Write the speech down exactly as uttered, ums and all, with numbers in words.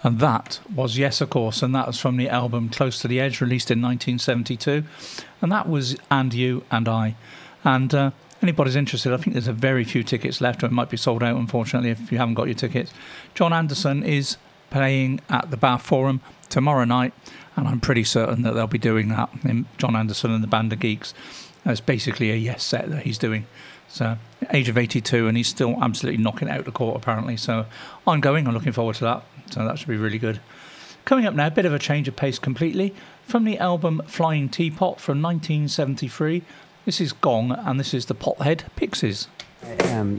And that was Yes, of course, and that was from the album Close to the Edge, released in nineteen seventy-two. And that was And You and I. And uh, anybody's interested, I think there's a very few tickets left, or it might be sold out, unfortunately, if you haven't got your tickets. John Anderson is playing at the Bath Forum tomorrow night, and I'm pretty certain that they'll be doing that. John Anderson and the Band of Geeks. It's basically a Yes set that he's doing. So, age of eighty-two, and he's still absolutely knocking it out the court, apparently. So, I'm going. I'm looking forward to that. So, that should be really good. Coming up now, a bit of a change of pace completely. From the album Flying Teapot from nineteen seventy-three, this is Gong, and this is the Pothead Pixies. Um,